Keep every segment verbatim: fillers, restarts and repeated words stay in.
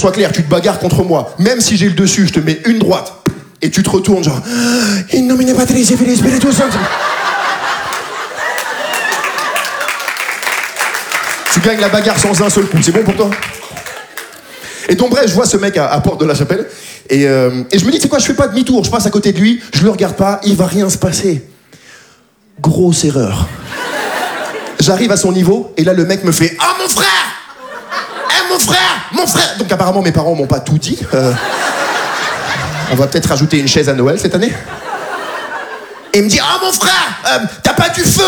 soit clair, tu te bagarres contre moi. Même si j'ai le dessus, je te mets une droite. Et tu te retournes genre... In nomine Patris et Filii Spiritus Sancti. Tu gagnes la bagarre sans un seul coup. C'est bon pour toi? Et donc bref, je vois ce mec à, à Porte de la Chapelle. Et, euh, et je me dis, tu sais quoi, je fais pas demi-tour. Je passe à côté de lui, je le regarde pas, il va rien se passer. Grosse erreur. J'arrive à son niveau, et là le mec me fait « Ah, mon frère! Eh, mon frère! Mon frère !» Donc apparemment, mes parents m'ont pas tout dit. Euh, on va peut-être rajouter une chaise à Noël cette année. Et il me dit « Ah, mon frère! Euh, t'as pas du feu !»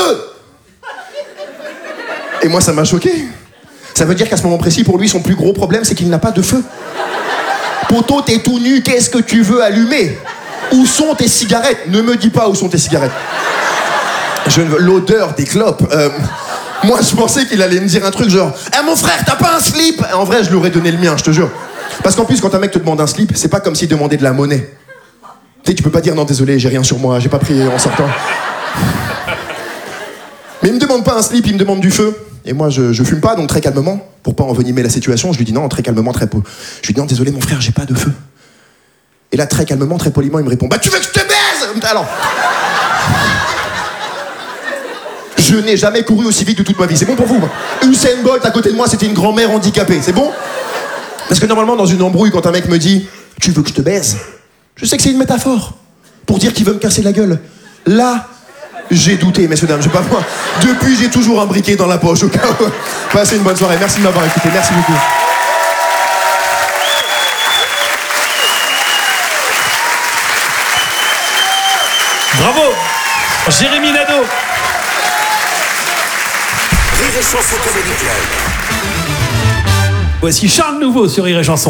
Et moi, ça m'a choqué. Ça veut dire qu'à ce moment précis, pour lui, son plus gros problème, c'est qu'il n'a pas de feu. Poto, t'es tout nu, qu'est-ce que tu veux allumer? Où sont tes cigarettes? Ne me dis pas où sont tes cigarettes. Je ne veux... L'odeur des clopes. Euh, moi, je pensais qu'il allait me dire un truc genre « Eh, mon frère, t'as pas un slip ?» En vrai, je lui aurais donné le mien, je te jure. Parce qu'en plus, quand un mec te demande un slip, c'est pas comme s'il demandait de la monnaie. Tu sais, tu peux pas dire « Non, désolé, j'ai rien sur moi, j'ai pas pris en sortant. » Mais il me demande pas un slip, il me demande du feu. Et moi, je, je fume pas, donc très calmement, pour pas envenimer la situation, je lui dis non, très calmement, très peu. Je lui dis non, désolé, mon frère, j'ai pas de feu. Et là, très calmement, très poliment, il me répond, bah tu veux que je te baise? Alors. Je n'ai jamais couru aussi vite de toute ma vie, c'est bon pour vous? Usain Bolt à côté de moi, c'était une grand-mère handicapée, c'est bon? Parce que normalement, dans une embrouille, quand un mec me dit, tu veux que je te baise? Je sais que c'est une métaphore, pour dire qu'il veut me casser la gueule. Là, j'ai douté, messieurs, dames, je sais pas moi. Depuis, j'ai toujours un briquet dans la poche, au cas où. Passez une bonne soirée, merci de m'avoir écouté, merci beaucoup. Bravo, Jérémy Nadeau. Rire et Chanson Comedy Club. Voici Charles Nouveau sur Rire et Chanson.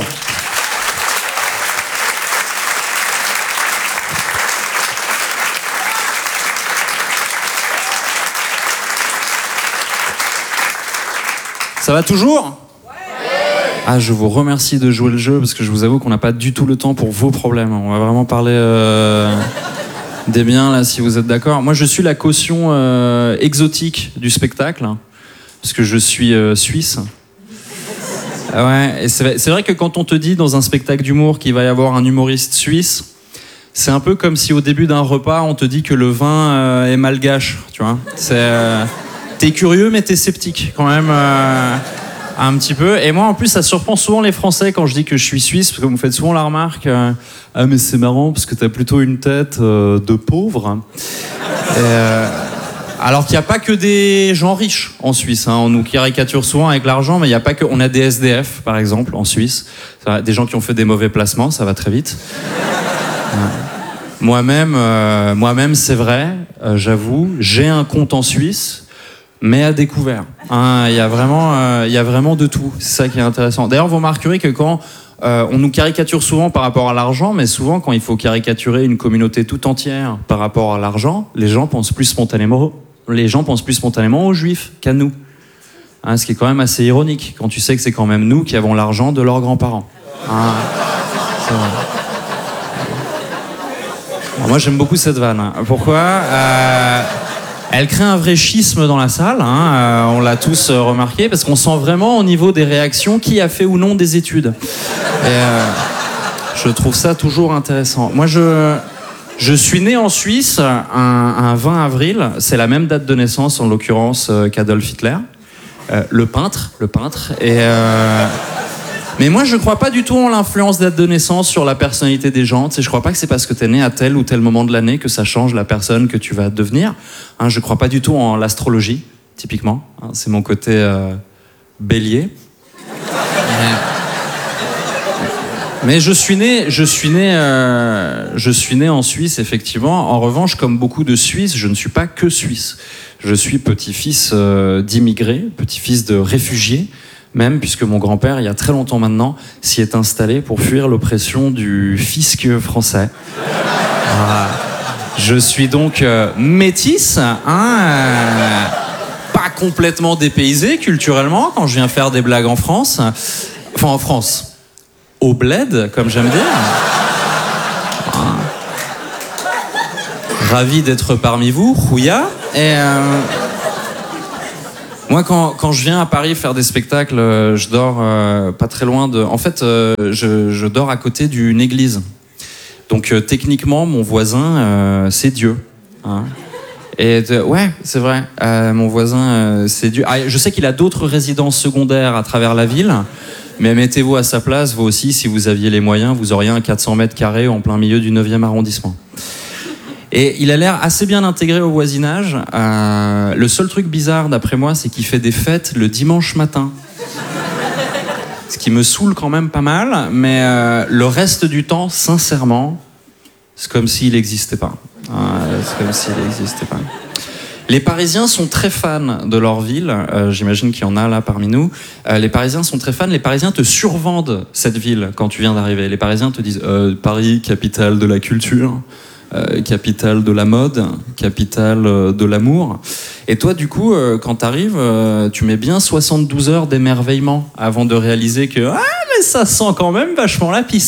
Ça va toujours ? Ah, je vous remercie de jouer le jeu parce que je vous avoue qu'on n'a pas du tout le temps pour vos problèmes. On va vraiment parler euh, des biens là, si vous êtes d'accord. Moi, je suis la caution euh, exotique du spectacle parce que je suis euh, suisse. Ah ouais, et c'est, c'est vrai que quand on te dit dans un spectacle d'humour qu'il va y avoir un humoriste suisse, c'est un peu comme si au début d'un repas on te dit que le vin euh, est malgache, tu vois. C'est euh, T'es curieux, mais t'es sceptique quand même euh, un petit peu. Et moi, en plus, ça surprend souvent les Français quand je dis que je suis suisse, parce que vous me faites souvent la remarque euh, ah, mais c'est marrant, parce que t'as plutôt une tête euh, de pauvre. Et, euh, alors qu'il n'y a pas que des gens riches en Suisse. Hein. On nous caricature souvent avec l'argent, mais il n'y a pas que... On a des S D F, par exemple, en Suisse. Des gens qui ont fait des mauvais placements, ça va très vite. euh, moi-même, euh, moi-même, c'est vrai, euh, j'avoue, j'ai un compte en Suisse, mais à découvert. Hein, il y a vraiment, euh, il y a vraiment de tout. C'est ça qui est intéressant. D'ailleurs, vous remarquerez que quand euh, on nous caricature souvent par rapport à l'argent, mais souvent quand il faut caricaturer une communauté tout entière par rapport à l'argent, les gens pensent plus spontanément, les gens pensent plus spontanément aux Juifs qu'à nous. Hein, ce qui est quand même assez ironique quand tu sais que c'est quand même nous qui avons l'argent de leurs grands-parents. Hein, c'est vrai. Alors moi, j'aime beaucoup cette vanne. Pourquoi euh, Elle crée un vrai schisme dans la salle, hein, euh, on l'a tous euh, remarqué, parce qu'on sent vraiment au niveau des réactions qui a fait ou non des études. Et, euh, je trouve ça toujours intéressant. Moi, je, je suis né en Suisse un, un vingt avril, c'est la même date de naissance en l'occurrence euh, qu'Adolf Hitler, euh, le peintre, le peintre. Et, euh, mais moi, je crois pas du tout en l'influence date de naissance sur la personnalité des gens. Tu sais, je crois pas que c'est parce que t'es né à tel ou tel moment de l'année que ça change la personne que tu vas devenir. Hein, je crois pas du tout en l'astrologie, typiquement. Hein, c'est mon côté euh, bélier. Mais, mais je suis né, je suis né, euh, je suis né en Suisse, effectivement. En revanche, comme beaucoup de Suisses, je ne suis pas que suisse. Je suis petit-fils euh, d'immigrés, petit-fils de réfugiés. Même puisque mon grand-père, il y a très longtemps maintenant, s'y est installé pour fuir l'oppression du fisc français. Voilà. Je suis donc euh, métisse, hein, euh, pas complètement dépaysé culturellement quand je viens faire des blagues en France. Enfin, en France. Au bled, comme j'aime dire. Voilà. Ravi d'être parmi vous, Rouya. Et... Euh, Moi, quand, quand je viens à Paris faire des spectacles, euh, je dors euh, pas très loin de... En fait, euh, je, je dors à côté d'une église. Donc, euh, techniquement, mon voisin, euh, c'est Dieu. Hein. Et de, ouais, c'est vrai. Euh, mon voisin, euh, c'est Dieu. Ah, je sais qu'il a d'autres résidences secondaires à travers la ville, mais mettez-vous à sa place, vous aussi, si vous aviez les moyens, vous auriez un quatre cents mètres carrés en plein milieu du neuvième arrondissement. Et il a l'air assez bien intégré au voisinage. Euh, le seul truc bizarre, d'après moi, c'est qu'il fait des fêtes le dimanche matin. Ce qui me saoule quand même pas mal, mais euh, le reste du temps, sincèrement, c'est comme s'il n'existait pas. Euh, c'est comme s'il n'existait pas. Les Parisiens sont très fans de leur ville. Euh, j'imagine qu'il y en a là parmi nous. Euh, les Parisiens sont très fans. Les Parisiens te survendent cette ville quand tu viens d'arriver. Les Parisiens te disent euh, « Paris, capitale de la culture ». Euh, capitale de la mode, capitale euh, de l'amour. Et toi, du coup, euh, quand t'arrives, euh, tu mets bien soixante-douze heures d'émerveillement avant de réaliser que « Ah, mais ça sent quand même vachement la pisse !»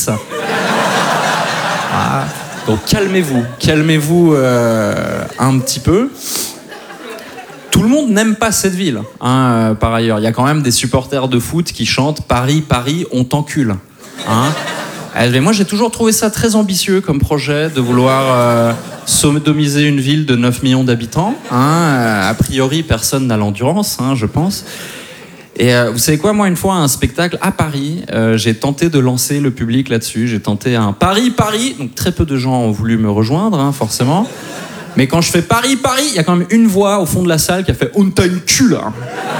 ah, donc calmez-vous, calmez-vous euh, un petit peu. Tout le monde n'aime pas cette ville, hein, euh, par ailleurs. Il y a quand même des supporters de foot qui chantent « Paris, Paris, on t'encule hein ». Mais moi, j'ai toujours trouvé ça très ambitieux comme projet de vouloir euh, sodomiser une ville de neuf millions d'habitants. Hein. A priori, personne n'a l'endurance, hein, je pense. Et euh, vous savez quoi, moi, une fois, à un spectacle à Paris, euh, j'ai tenté de lancer le public là-dessus. J'ai tenté un Paris, Paris. Donc, très peu de gens ont voulu me rejoindre, hein, forcément. Mais quand je fais Paris, Paris, il y a quand même une voix au fond de la salle qui a fait « On t'a une cul, là !»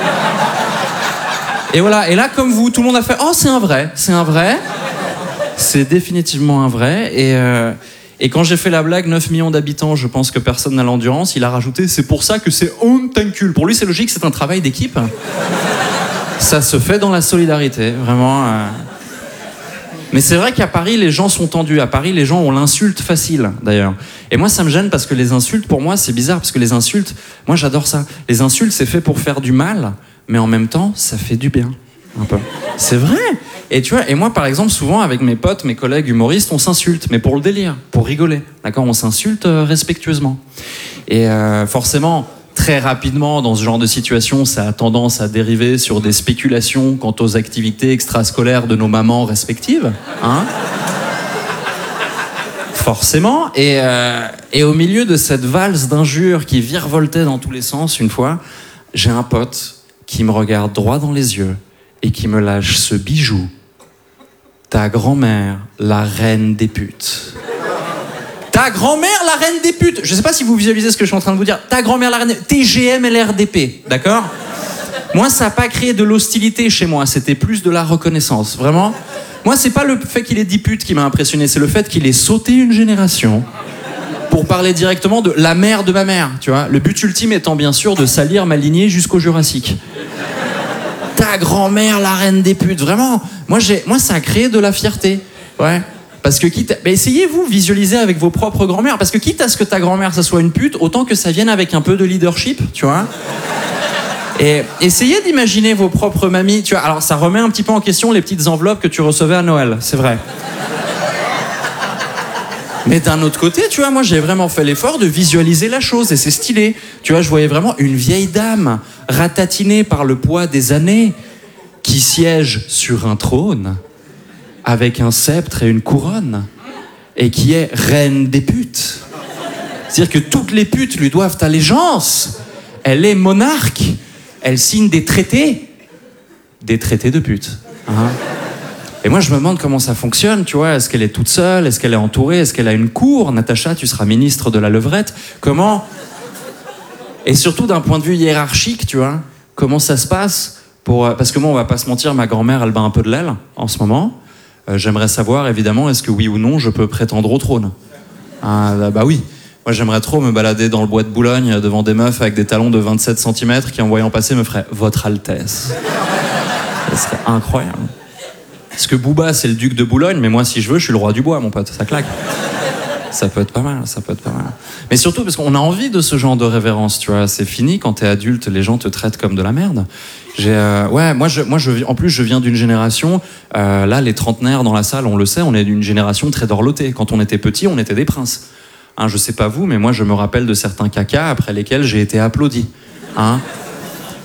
Et voilà. Et là, comme vous, tout le monde a fait « Oh, c'est un vrai, c'est un vrai !» C'est définitivement un vrai. Et, euh, et quand j'ai fait la blague, neuf millions d'habitants, je pense que personne n'a l'endurance, il a rajouté, c'est pour ça que c'est on t'encule. Pour lui, c'est logique, c'est un travail d'équipe. Ça se fait dans la solidarité, vraiment. Euh... Mais c'est vrai qu'à Paris, les gens sont tendus. À Paris, les gens ont l'insulte facile, d'ailleurs. Et moi, ça me gêne parce que les insultes, pour moi, c'est bizarre. Parce que les insultes, moi, j'adore ça. Les insultes, c'est fait pour faire du mal, mais en même temps, ça fait du bien. Un peu. C'est vrai. Et tu vois, et moi par exemple, souvent avec mes potes, mes collègues humoristes, on s'insulte, mais pour le délire, pour rigoler. D'accord, on s'insulte euh, respectueusement. Et euh, forcément, très rapidement, dans ce genre de situation, ça a tendance à dériver sur des spéculations quant aux activités extrascolaires de nos mamans respectives. Hein ? Forcément. Et, euh, et au milieu de cette valse d'injures qui virevoltait dans tous les sens, une fois, j'ai un pote qui me regarde droit dans les yeux et qui me lâche ce bijou. Ta grand-mère, la reine des putes. Ta grand-mère, la reine des putes. Je sais pas si vous visualisez ce que je suis en train de vous dire. Ta grand-mère, la reine des... T G M L R D P, d'accord ? Moi, ça n'a pas créé de l'hostilité chez moi. C'était plus de la reconnaissance, vraiment. Moi, c'est pas le fait qu'il ait dit pute qui m'a impressionné. C'est le fait qu'il ait sauté une génération pour parler directement de la mère de ma mère, tu vois. Le but ultime étant bien sûr de salir ma lignée jusqu'au Jurassique. Ta grand-mère, la reine des putes, vraiment. Moi, j'ai, moi, ça a créé de la fierté, ouais. Parce que quitte, à... mais essayez-vous visualiser avec vos propres grand-mères, parce que quitte à ce que ta grand-mère ça soit une pute, autant que ça vienne avec un peu de leadership, tu vois. Et essayez d'imaginer vos propres mamies, tu vois. Alors, ça remet un petit peu en question les petites enveloppes que tu recevais à Noël, c'est vrai. Mais d'un autre côté, tu vois, moi, j'ai vraiment fait l'effort de visualiser la chose, et c'est stylé. Tu vois, je voyais vraiment une vieille dame, ratatinée par le poids des années, qui siège sur un trône, avec un sceptre et une couronne, et qui est reine des putes. C'est-à-dire que toutes les putes lui doivent allégeance. Elle est monarque. Elle signe des traités. Des traités de putes. Hein. Et moi, je me demande comment ça fonctionne, tu vois. Est-ce qu'elle est toute seule ? Est-ce qu'elle est entourée ? Est-ce qu'elle a une cour ? Natacha, tu seras ministre de la levrette. Comment ? Et surtout, d'un point de vue hiérarchique, tu vois, comment ça se passe pour... Parce que moi, on va pas se mentir, ma grand-mère, elle bat un peu de l'aile en ce moment. Euh, j'aimerais savoir, évidemment, est-ce que oui ou non, je peux prétendre au trône ? Ah, bah oui. Moi, j'aimerais trop me balader dans le bois de Boulogne devant des meufs avec des talons de vingt-sept centimètres qui, en voyant passer, me feraient « Votre Altesse ». Ça serait incroyable. Parce que Booba, c'est le duc de Boulogne, mais moi, si je veux, je suis le roi du bois, mon pote. Ça claque. Ça peut être pas mal, ça peut être pas mal. Mais surtout parce qu'on a envie de ce genre de révérence, tu vois. C'est fini, quand t'es adulte, les gens te traitent comme de la merde. J'ai, euh, ouais, moi, je, moi je, en plus, je viens d'une génération, euh, là, les trentenaires dans la salle, on le sait, on est d'une génération très dorlotée. Quand on était petit, on était des princes. Hein, je sais pas vous, mais moi, je me rappelle de certains cacas après lesquels j'ai été applaudi. Hein.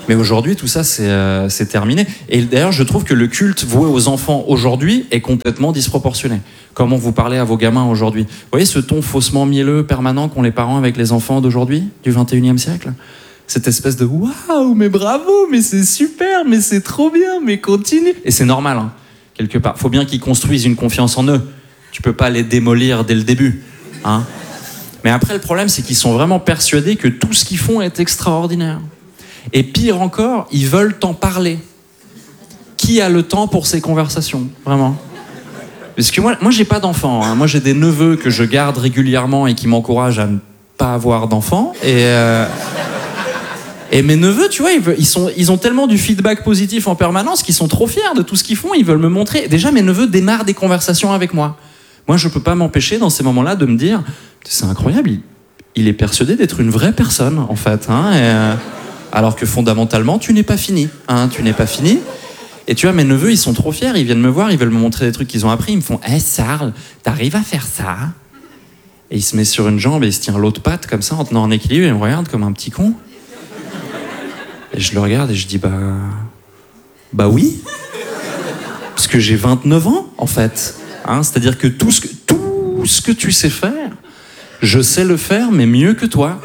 Mais aujourd'hui, tout ça, c'est euh, c'est terminé. Et d'ailleurs, je trouve que le culte voué aux enfants aujourd'hui est complètement disproportionné. Comment vous parlez à vos gamins aujourd'hui? Vous voyez ce ton faussement mielleux, permanent qu'ont les parents avec les enfants d'aujourd'hui, du vingt et unième siècle? Cette espèce de « Waouh, mais bravo, mais c'est super, mais c'est trop bien, mais continue !» Et c'est normal, hein, quelque part. Faut bien qu'ils construisent une confiance en eux. Tu peux pas les démolir dès le début. Hein. Mais après, le problème, c'est qu'ils sont vraiment persuadés que tout ce qu'ils font est extraordinaire. Et pire encore, ils veulent t'en parler. Qui a le temps pour ces conversations, vraiment? Parce que moi, moi j'ai pas d'enfants. Hein. Moi, j'ai des neveux que je garde régulièrement et qui m'encouragent à ne pas avoir d'enfants. Et, euh, et mes neveux, tu vois, ils, veulent, ils, sont, ils ont tellement du feedback positif en permanence qu'ils sont trop fiers de tout ce qu'ils font. Ils veulent me montrer. Déjà, mes neveux démarrent des conversations avec moi. Moi, je peux pas m'empêcher dans ces moments-là de me dire, c'est incroyable, il, il est persuadé d'être une vraie personne, en fait. Hein, et, euh, alors que fondamentalement, tu n'es pas fini. Hein, tu n'es pas fini. Et tu vois, mes neveux, ils sont trop fiers, ils viennent me voir, ils veulent me montrer des trucs qu'ils ont appris, ils me font « Hé, hey, Charles, t'arrives à faire ça ?» Et il se met sur une jambe et il se tient l'autre patte comme ça, en tenant en équilibre, et il me regarde comme un petit con. Et je le regarde et je dis « Bah... Bah oui !» Parce que j'ai vingt-neuf ans, en fait. Hein, c'est-à-dire que tout, ce que tout ce que tu sais faire, je sais le faire, mais mieux que toi.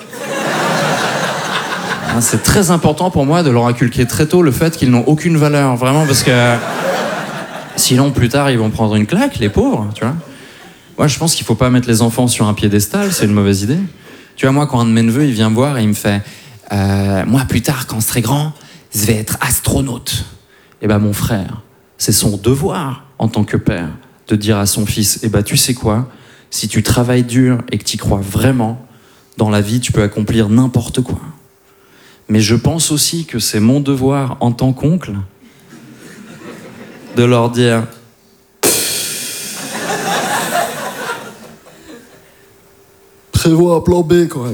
C'est très important pour moi de leur inculquer très tôt le fait qu'ils n'ont aucune valeur, vraiment, parce que sinon plus tard ils vont prendre une claque, les pauvres, tu vois. Moi je pense qu'il faut pas mettre les enfants sur un piédestal, c'est une mauvaise idée. Tu vois, moi quand un de mes neveux il vient me voir et il me fait euh, moi plus tard quand je serai grand, je vais être astronaute. Et ben mon frère, c'est son devoir en tant que père de dire à son fils, eh ben tu sais quoi, si tu travailles dur et que tu y crois vraiment, dans la vie tu peux accomplir n'importe quoi. Mais je pense aussi que c'est mon devoir en tant qu'oncle de leur dire prévois un plan B quand même.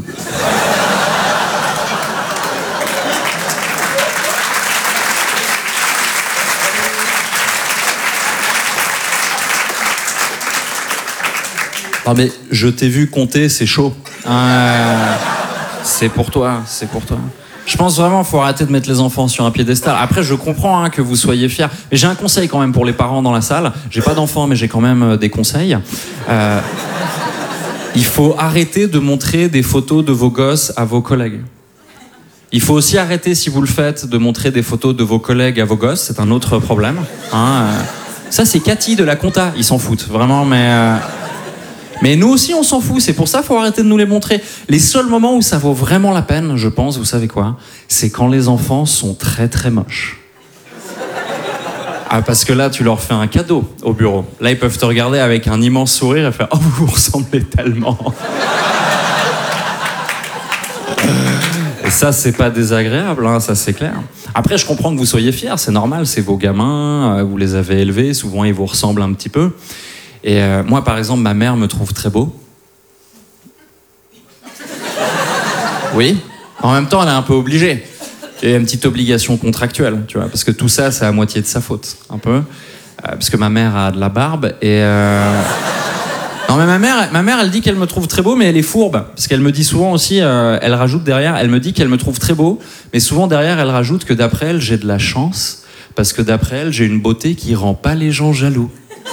Non mais je t'ai vu compter, c'est chaud. Euh, c'est pour toi, c'est pour toi. Je pense vraiment qu'il faut arrêter de mettre les enfants sur un piédestal. Après, je comprends hein, que vous soyez fiers. Mais j'ai un conseil quand même pour les parents dans la salle. J'ai pas d'enfants, mais j'ai quand même euh, des conseils. Euh, il faut arrêter de montrer des photos de vos gosses à vos collègues. Il faut aussi arrêter, si vous le faites, de montrer des photos de vos collègues à vos gosses. C'est un autre problème. Hein, euh, ça, c'est Cathy de la compta. Ils s'en foutent, vraiment, mais... Euh, Mais nous aussi, on s'en fout. C'est pour ça qu'il faut arrêter de nous les montrer. Les seuls moments où ça vaut vraiment la peine, je pense, vous savez quoi? C'est quand les enfants sont très très moches. Ah, parce que là, tu leur fais un cadeau au bureau. Là, ils peuvent te regarder avec un immense sourire et faire « Oh, vous vous ressemblez tellement !» Et ça, c'est pas désagréable, hein, ça c'est clair. Après, je comprends que vous soyez fiers, c'est normal, c'est vos gamins, vous les avez élevés, souvent ils vous ressemblent un petit peu. Et euh, moi, par exemple, ma mère me trouve très beau. Oui. En même temps, elle est un peu obligée. Il y a une petite obligation contractuelle, tu vois, parce que tout ça, c'est à moitié de sa faute, un peu. Euh, parce que ma mère a de la barbe et... Euh... Non, mais ma mère, ma mère, elle dit qu'elle me trouve très beau, mais elle est fourbe. Parce qu'elle me dit souvent aussi, euh, elle rajoute derrière, elle me dit qu'elle me trouve très beau, mais souvent derrière, elle rajoute que d'après elle, j'ai de la chance, parce que d'après elle, j'ai une beauté qui rend pas les gens jaloux.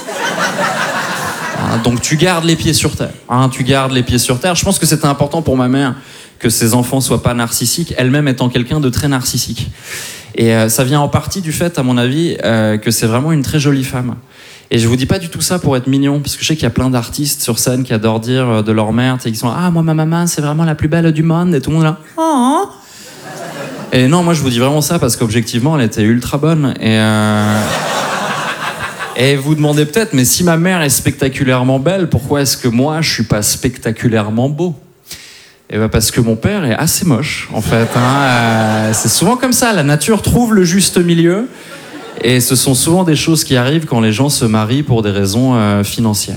Donc tu gardes les pieds sur terre, hein, tu gardes les pieds sur terre. Je pense que c'était important pour ma mère que ses enfants soient pas narcissiques, elle-même étant quelqu'un de très narcissique. Et euh, ça vient en partie du fait, à mon avis, euh, que c'est vraiment une très jolie femme. Et je vous dis pas du tout ça pour être mignon, parce que je sais qu'il y a plein d'artistes sur scène qui adorent dire de leur mère, qui sont « Ah, moi, ma maman, c'est vraiment la plus belle du monde », et tout le monde est là « Oh !» Et non, moi je vous dis vraiment ça parce qu'objectivement, elle était ultra bonne. Et... Euh... Et vous demandez peut-être, mais si ma mère est spectaculairement belle, pourquoi est-ce que moi, je suis pas spectaculairement beau? Et ben parce que mon père est assez moche, en fait. Hein. Euh, c'est souvent comme ça, la nature trouve le juste milieu. Et ce sont souvent des choses qui arrivent quand les gens se marient pour des raisons euh, financières.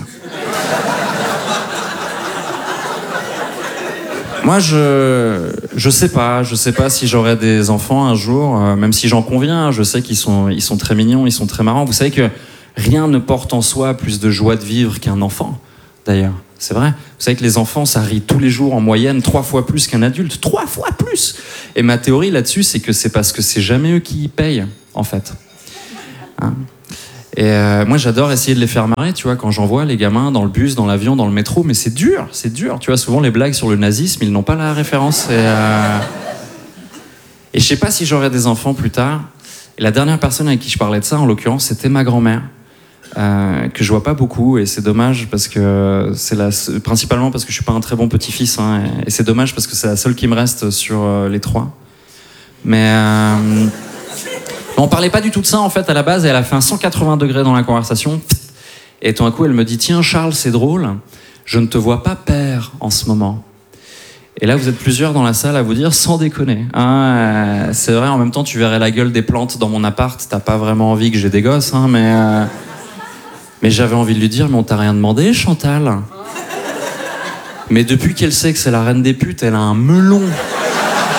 Moi, je je sais pas, je sais pas si j'aurai des enfants un jour, euh, même si j'en conviens, je sais qu'ils sont ils sont très mignons, ils sont très marrants. Vous savez que rien ne porte en soi plus de joie de vivre qu'un enfant, d'ailleurs. C'est vrai. Vous savez que les enfants, ça rit tous les jours en moyenne trois fois plus qu'un adulte. Trois fois plus. Et ma théorie là-dessus, c'est que c'est parce que c'est jamais eux qui payent, en fait. Hein? Et euh, moi, j'adore essayer de les faire marrer, tu vois, quand j'en vois les gamins dans le bus, dans l'avion, dans le métro. Mais c'est dur, c'est dur. Tu vois, souvent les blagues sur le nazisme, ils n'ont pas la référence. Et, euh... et je sais pas si j'aurai des enfants plus tard. Et la dernière personne avec qui je parlais de ça, en l'occurrence, c'était ma grand-mère. Euh, que je vois pas beaucoup, et c'est dommage parce que c'est la, principalement parce que je suis pas un très bon petit-fils, hein, et, et c'est dommage parce que c'est la seule qui me reste sur euh, les trois. Mais euh, on parlait pas du tout de ça en fait à la base, et elle a fait un cent quatre-vingts degrés dans la conversation, et tout d'un coup elle me dit tiens Charles, c'est drôle, je ne te vois pas père en ce moment. Et là vous êtes plusieurs dans la salle à vous dire sans déconner, hein, euh, c'est vrai, en même temps tu verrais la gueule des plantes dans mon appart, t'as pas vraiment envie que j'ai des gosses, hein, mais euh, Mais j'avais envie de lui dire, mais on t'a rien demandé, Chantal. Mais depuis qu'elle sait que c'est la reine des putes, elle a un melon.